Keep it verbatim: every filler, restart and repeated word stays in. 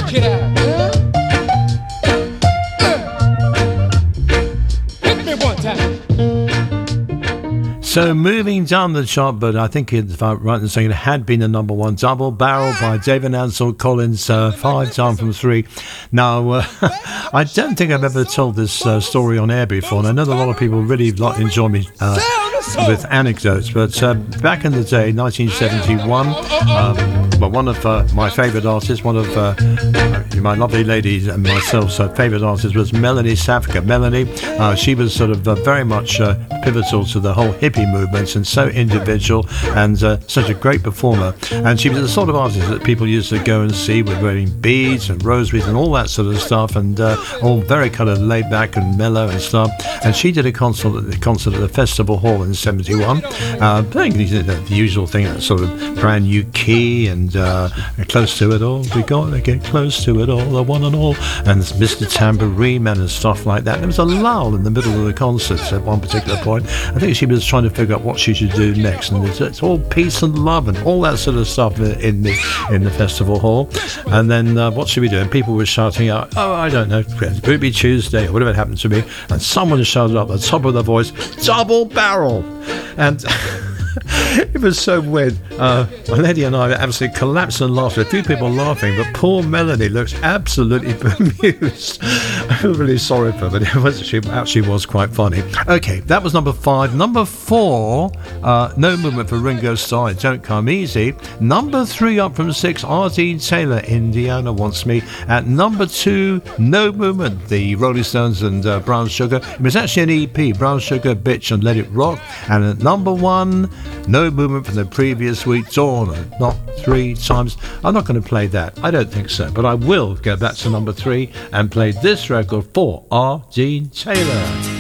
Check it out. Huh? Hit me one time. So moving down the chart, but I think it, if I'm right in saying it had been the number one, Double Barrel by David Ansel Collins, uh, five time from three. Now, uh, I don't think I've ever told this uh, story on air before, and I know that a lot of people really like, enjoy me uh, with anecdotes, but uh, back in the day, nineteen seventy-one, um, well, one of uh, my favourite artists, one of uh, my lovely ladies and myself's uh, favourite artists was Melanie Safka. Melanie, uh, she was sort of uh, very much uh, pivotal to the whole hippie movements and so individual and uh, such a great performer, and she was the sort of artist that people used to go and see with wearing beads and rosaries and all that sort of stuff, and uh, all very kind of laid back and mellow and stuff. And she did a concert at the concert at the Festival Hall in seventy-one, uh, playing the, the usual thing, that sort of brand new key and uh, close to it all, we gotta get close to it all, the one and all, and Mister Tambourine Man and stuff like that. There was a lull in the middle of the concert at one particular point. I think she was trying to figure out what she should do next, and it's, it's all peace and love and all that sort of stuff in the in the Festival Hall. And then uh, what should we do? And people were shouting out, oh, I don't know, Booby Tuesday or whatever it happened to be, and someone shouted up at the top of their voice, Double Barrel, and it was so weird. Uh, my lady and I absolutely collapsed and laughed. A few people laughing, but poor Melanie looks absolutely bemused. I feel really sorry for her, but it was, she actually was quite funny. Okay, that was number five. Number four, uh, No Movement for Ringo Starr, Don't Come Easy. Number three up from six, R D Taylor, Indiana Wants Me. At number two, No Movement, the Rolling Stones and uh, Brown Sugar. It was actually an E P, Brown Sugar, Bitch and Let It Rock. And at number one, No Movement from the previous week, Dawn, not three times. I'm not going to play that. I don't think so. But I will go back to number three and play this record for R D Taylor.